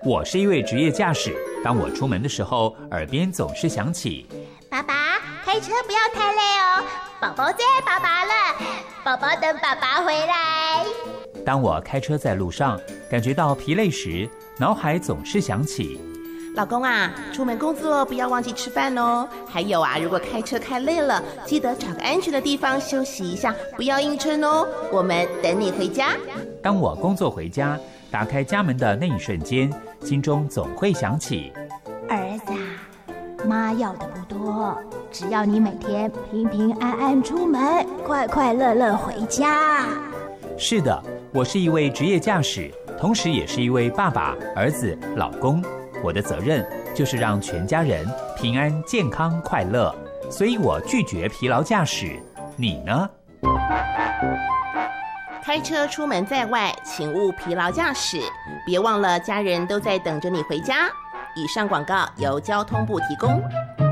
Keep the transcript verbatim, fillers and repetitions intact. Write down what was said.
我是一位职业驾驶，当我出门的时候，耳边总是响起： 爸爸，开车不要太累哦，宝宝最爱爸爸了，宝宝等爸爸回来。 当我开车在路上，感觉到疲累时，脑海总是想起： 老公啊，出门工作不要忘记吃饭哦。还有啊，如果开车开累了，记得找个安全的地方休息一下，不要硬撑哦。我们等你回家。 当我工作回家，打开家门的那一瞬间，心中总会想起： 儿子啊，妈要的不多，只要你每天平平安安出门，快快乐乐回家。 是的，我是一位职业驾驶，同时也是一位爸爸、儿子、老公。我的责任就是让全家人平安、健康、快乐，所以我拒绝疲劳驾驶。你呢？ 开车出门在外，请勿疲劳驾驶，别忘了家人都在等着你回家。以上广告由交通部提供。